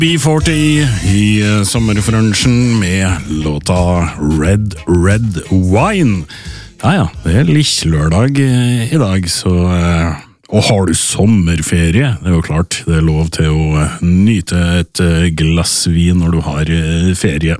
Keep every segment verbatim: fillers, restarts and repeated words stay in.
B forty i sommerfrunchen med låta Red Red Wine. Ja ja, det er lillelørdag i dag, så og har du sommerferie, det er jo klart, det er lov til å nyte et glass vin når du har ferie.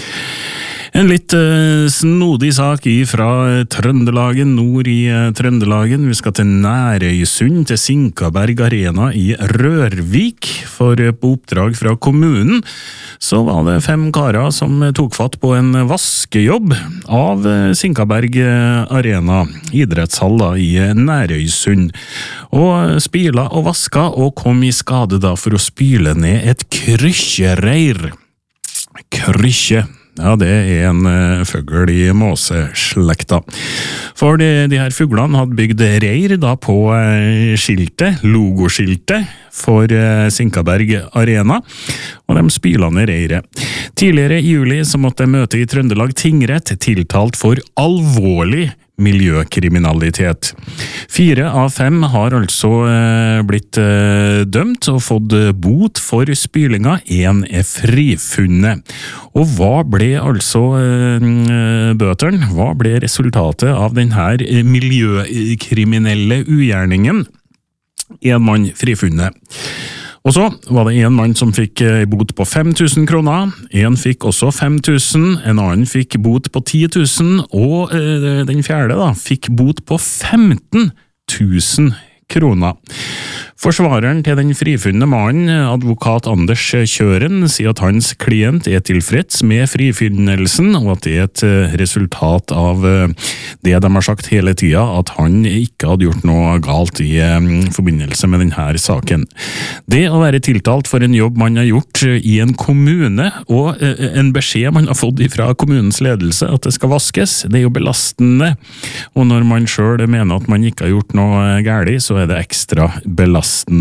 En litt uh, snodig sak fra Trøndelagen, nord i uh, Trøndelagen. Vi skal til Nærøysund, til Sinkaberg Arena i Rørvik, for uh, på oppdrag fra kommunen så var det fem karer som uh, tok fatt på en vaskejobb av uh, Sinkaberg Arena, idrettshall da, i uh, Nærøysund, og uh, spila og vaska og kom i skade da for å spyle ned et krykkjereir. Krykkje. Ja, det er en uh, føggel i måseslekta. For de, de her fuglene hadde bygd reir da på uh, skiltet, logoskiltet for uh, Sinkaberg Arena, og de spila ned reiret. Tidligere i juli så måtte de møte i Trøndelag tingrett tiltalt for alvorlig miljøkriminalitet. Fire av fem har altså eh, blitt eh, dømt og fått bot for spylinga. En er frifunnet. Og hva ble altså eh, bøteren? Hva ble resultatet av denne miljøkriminelle ugjerningen? En mann frifunnet. Og så var det en mann som fikk bot på fem tusen kroner, en fikk også fem tusen, en annen fikk bot på ti tusen, og øh, den fjerde da, fikk bot på femten tusen kroner. Forsvareren til den frifunne mannen, advokat Anders Kjøren, sier at hans klient er tilfreds med frifinnelsen, og at det er et resultat av det de har sagt hele tida, at han ikke hadde gjort noe galt i forbindelse med denne saken. Det å være tiltalt for en jobb man har gjort i en kommune, og en beskjed man har fått fra kommunens ledelse at det skal vaskes, det er jo belastende, og når man selv mener at man ikke har gjort noe galt, så er det ekstra belastende.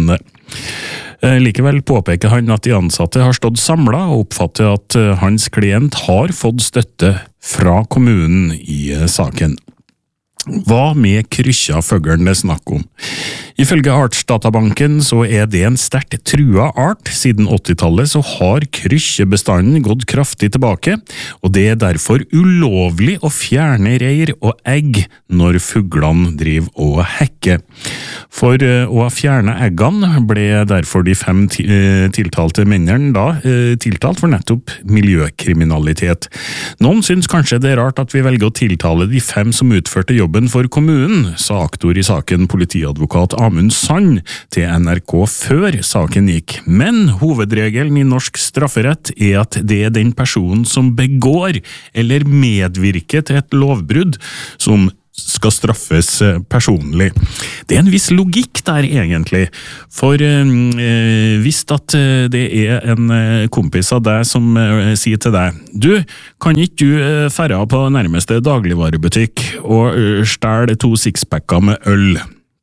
Likevel påpeker han at de ansatte har stått samlet og oppfatter at hans klient har fått støtte fra kommunen i saken. Hva med krykkja føggelen det snakk om? Ifølge Artsdatabanken så er det en sterkt trua art. Siden åttitallet så har krykkjebestanden gått kraftig tilbake, og det er derfor ulovlig å fjerne reir og egg når fuglene driver og hekker. For å fjerne eggene ble derfor de fem tiltalte mennene da tiltalt for nettopp miljøkriminalitet. Noen syns kanskje det er rart at vi velger å tiltale de fem som utførte jobben for kommunen, sa aktor i saken politiadvokat Amund Sand til N R K før saken gikk. Men hovedregelen i norsk strafferett er at det er den personen som begår eller medvirker til et lovbrudd som skal straffes personlig. Det er en viss logikk der egentlig, for eh, hvis at det er en kompis av deg som eh, sier til deg, du, kan ikke du eh, fære på nærmeste dagligvarebutikk og eh, stjele to sixpacker med øl?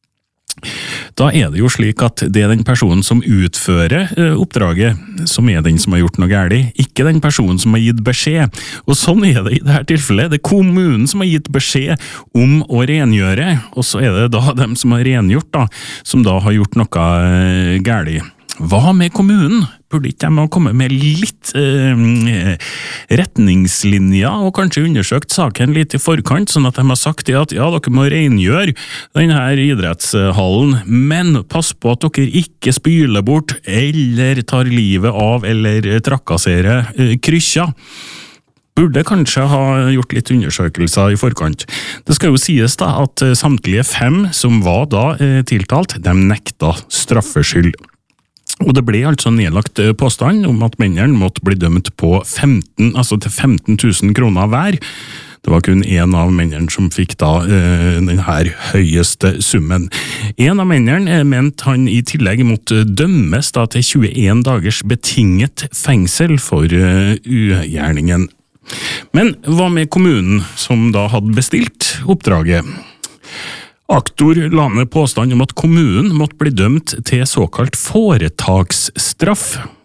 Da er det jo slik at det er den personen som utfører eh, oppdraget, som er den som har gjort noe galt, ikke den personen som har gitt beskjed. Og sånn er det i dette tilfellet. Det er kommunen som har gitt beskjed om å rengjøre, og så er det da dem som har rengjort, da, som da har gjort noe eh, galt. Hva med kommunen? Burde ikke de ha kommet med litt eh, retningslinjer og kanskje undersøkt saken litt i forkant, sånn at de har sagt det at ja, dere må rengjøre denne idrettshallen, men pass på at dere ikke spyler bort eller tar livet av eller trakasserer eh, krykkja. Burde kanskje ha gjort litt undersøkelser i forkant. Det skal jo sies da at samtlige fem som var da eh, tiltalt, de nekta straffskyld. Og det ble altså nedlagt påstand om at mennene måtte bli dømt på femten, altså til femten tusen kroner hver. Det var kun en av mennene som fikk da eh, denne høyeste summen. En av mennene mente han i tillegg måtte dømmes da til tjueen dagers betinget fengsel for eh, ugjerningen. Men hva med kommunen som da hadde bestilt oppdraget? Aktor la ned påstand om at kommunen måtte bli dømt til såkalt foretaksstraff.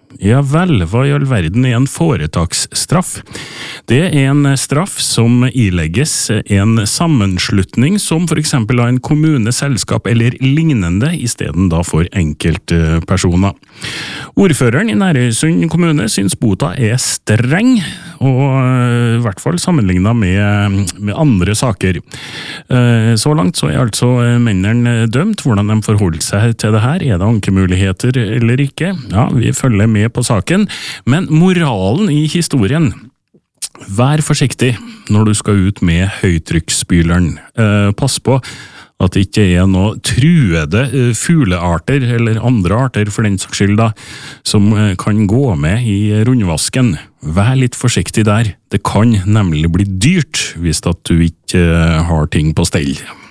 Ja vel, hva i all verden er en foretaksstraff? Det er en straff som ilegges en sammenslutning som for eksempel av en kommune, selskap eller lignende, i stedet da for enkeltpersoner. Ordføreren i Nærøysund kommune synes bota er streng, og i hvert fall sammenlignet med, med andre saker. Så langt så er altså mennene dømt. Hvordan de forholder seg til det her, er det ankemuligheter eller ikke? Ja, vi følger med på saken, men moralen i historien: vær forsiktig når du skal ut med høytrykksspyleren. Eh, pass på at det ikke er noe truede fuglearter, eller andre arter for den saks skyld da, som kan gå med i rundvasken. Vær litt forsiktig der. Det kan nemlig bli dyrt hvis at du ikke har ting på stell.